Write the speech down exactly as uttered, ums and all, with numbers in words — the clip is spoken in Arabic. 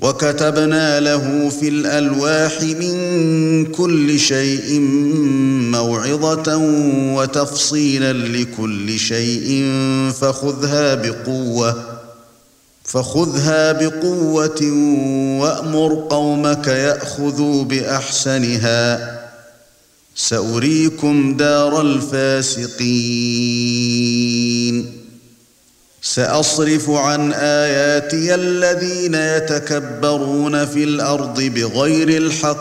وكتبنا له في الألواح من كل شيء موعظة وتفصيلا لكل شيء فخذها بقوة فخذها بقوة وأمر قومك يأخذوا بأحسنها سأريكم دار الفاسقين سأصرف عن آياتي الذين يتكبرون في الأرض بغير الحق